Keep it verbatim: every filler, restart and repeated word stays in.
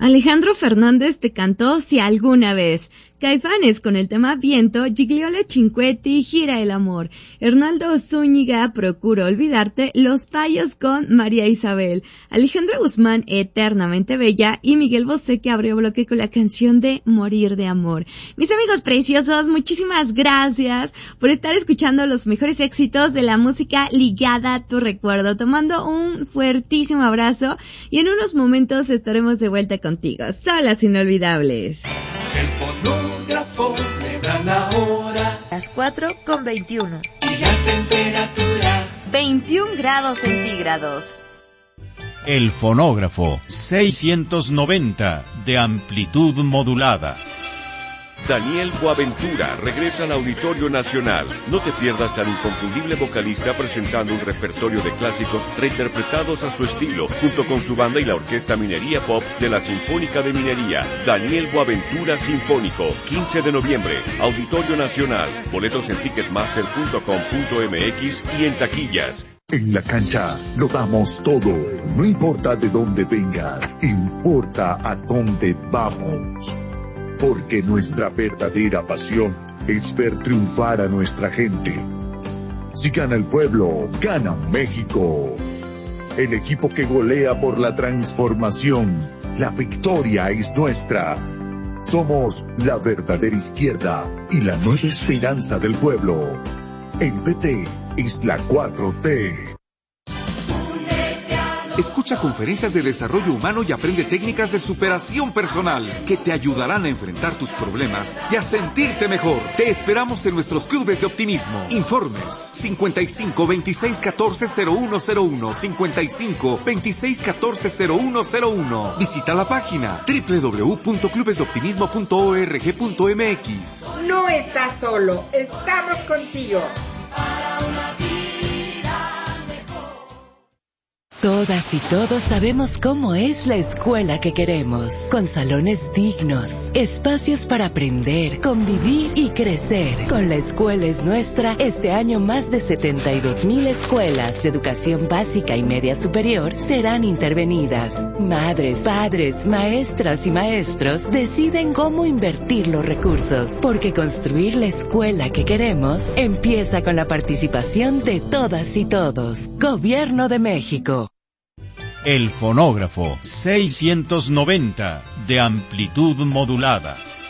Alejandro Fernández te cantó Si alguna vez. Caifanes con el tema Viento, Gigliole Cinquetti, Gira el amor. Hernaldo Zúñiga, Procuro olvidarte. Los Payos con María Isabel. Alejandra Guzmán, Eternamente bella. Y Miguel Bosé, que abrió bloque con la canción de Morir de amor. Mis amigos preciosos, muchísimas gracias por estar escuchando los mejores éxitos de la música ligada a tu recuerdo. Tomando un fuertísimo abrazo y en unos momentos estaremos de vuelta contigo. Solas inolvidables. El fonógrafo me da la hora. Las cuatro con veintiuno. Y la temperatura. veintiún grados centígrados. El fonógrafo seiscientos noventa de amplitud modulada. Daniel Boaventura regresa al Auditorio Nacional. No te pierdas al inconfundible vocalista presentando un repertorio de clásicos reinterpretados a su estilo, junto con su banda y la Orquesta Minería Pop de la Sinfónica de Minería. Daniel Boaventura Sinfónico, quince de noviembre, Auditorio Nacional. Boletos en ticketmaster punto com punto m x y en taquillas. En la cancha lo damos todo. No importa de dónde vengas, importa a dónde vamos. Porque nuestra verdadera pasión es ver triunfar a nuestra gente. Si gana el pueblo, gana México. El equipo que golea por la transformación. La victoria es nuestra. Somos la verdadera izquierda y la nueva esperanza del pueblo. El P T es la cuatro T. Escucha conferencias de desarrollo humano y aprende técnicas de superación personal que te ayudarán a enfrentar tus problemas y a sentirte mejor. Te esperamos en nuestros clubes de optimismo. Informes cincuenta y cinco, veintiséis, catorce, cero uno cero uno, cincuenta y cinco, veintiséis, catorce, cero uno cero uno. Visita la página doble u doble u doble u punto clubes de optimismo punto org punto m x. No estás solo, estamos contigo. Para una vida. Todas y todos sabemos cómo es la escuela que queremos, con salones dignos, espacios para aprender, convivir y crecer. Con La Escuela es Nuestra, este año más de setenta y dos mil escuelas de educación básica y media superior serán intervenidas. Madres, padres, maestras y maestros deciden cómo invertir los recursos, porque construir la escuela que queremos empieza con la participación de todas y todos. Gobierno de México. El fonógrafo seiscientos noventa de amplitud modulada.